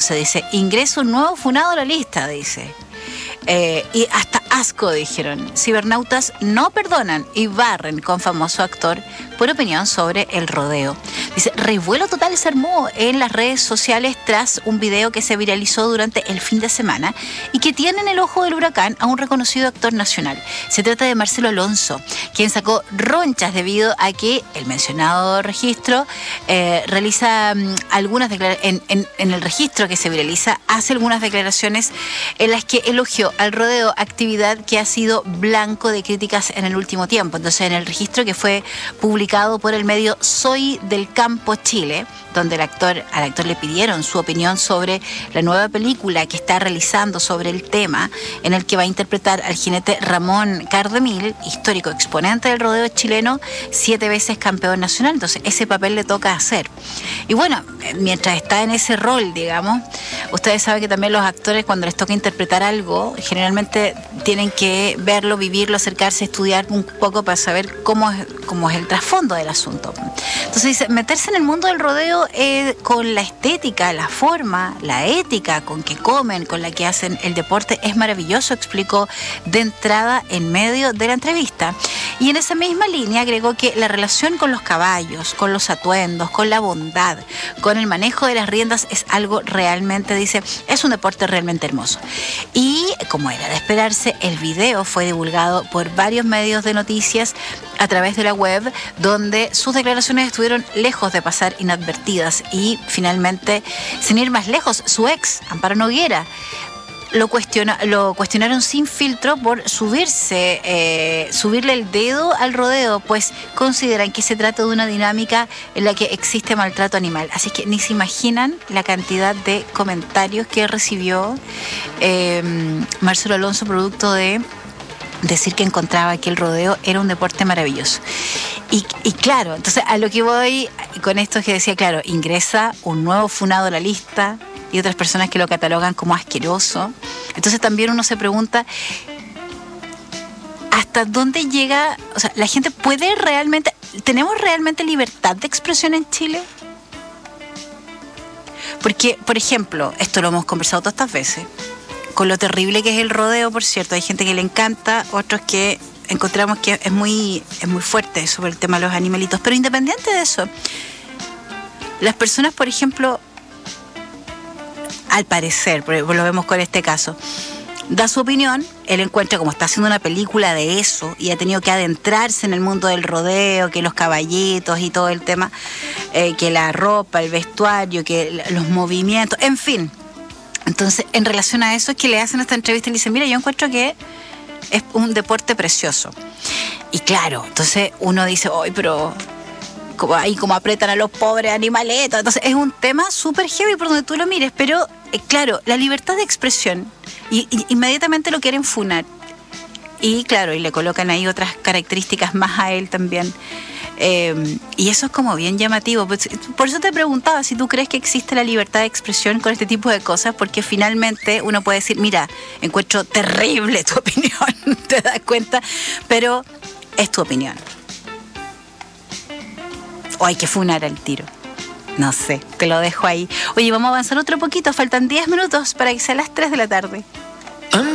Entonces dice, ingresa un nuevo funado a la lista, dice. Y hasta asco, dijeron. Cibernautas no perdonan y barren con famoso actor por opinión sobre el rodeo. Dice, revuelo total se armó en las redes sociales tras un video que se viralizó durante el fin de semana y que tiene en el ojo del huracán a un reconocido actor nacional. Se trata de Marcelo Alonso, quien sacó ronchas debido a que el mencionado registro realiza algunas declaraciones, en el registro que se viraliza, hace algunas declaraciones en las que elogió al rodeo, actividad que ha sido blanco de críticas en el último tiempo. Entonces, en el registro que fue publicado por el medio Soy del Campo Chile, donde al actor le pidieron su opinión sobre la nueva película que está realizando sobre el tema, en el que va a interpretar al jinete Ramón Cardemil, histórico exponente del rodeo chileno, 7 veces campeón nacional. Entonces, ese papel le toca hacer. Y bueno, mientras está en ese rol, digamos, ustedes saben que también los actores, cuando les toca interpretar algo, generalmente tienen que verlo, vivirlo, acercarse, estudiar un poco para saber cómo es el trasfondo del asunto. Entonces dice, meterse en el mundo del rodeo con la estética, la forma, la ética con que comen, con la que hacen el deporte, es maravilloso, explicó de entrada en medio de la entrevista. Y en esa misma línea agregó que la relación con los caballos, con los atuendos, con la bondad, con el manejo de las riendas es algo realmente, dice, es un deporte realmente hermoso. Y como era de esperarse, el video fue divulgado por varios medios de noticias a través de la web, donde sus declaraciones estuvieron lejos de pasar inadvertidas y finalmente, sin ir más lejos, su ex, Amparo Noguera, lo cuestionaron sin filtro por subirle el dedo al rodeo, pues consideran que se trata de una dinámica en la que existe maltrato animal. Así que ni se imaginan la cantidad de comentarios que recibió Marcelo Alonso, producto de decir que encontraba que el rodeo era un deporte maravilloso. Y claro, entonces a lo que voy con esto es que decía, claro, ingresa un nuevo funado a la lista y otras personas que lo catalogan como asqueroso. Entonces también uno se pregunta, ¿hasta dónde llega? O sea, ¿la gente puede realmente, tenemos realmente libertad de expresión en Chile? Porque, por ejemplo, esto lo hemos conversado todas estas veces, con lo terrible que es el rodeo, por cierto, hay gente que le encanta, otros que encontramos que es muy fuerte sobre el tema de los animalitos. Pero independiente de eso, las personas, por ejemplo, al parecer, lo vemos con este caso, da su opinión, él encuentra, como está haciendo una película de eso y ha tenido que adentrarse en el mundo del rodeo, que los caballitos y todo el tema, que la ropa, el vestuario, que los movimientos, en fin. Entonces, en relación a eso es que le hacen esta entrevista y le dicen, mira, yo encuentro que es un deporte precioso. Y claro, entonces uno dice, ¡ay, pero como apretan a los pobres animaletos! Entonces es un tema súper heavy por donde tú lo mires, pero claro, la libertad de expresión, y inmediatamente lo quieren funar. Y claro, y le colocan ahí otras características más a él también. Y eso es como bien llamativo. Por eso te preguntaba si tú crees que existe la libertad de expresión con este tipo de cosas, porque finalmente uno puede decir, mira, encuentro terrible tu opinión, te das cuenta, pero es tu opinión. O hay que funar al tiro. No sé, te lo dejo ahí. Oye, vamos a avanzar otro poquito, faltan 10 minutos para que sea las 3 de la tarde.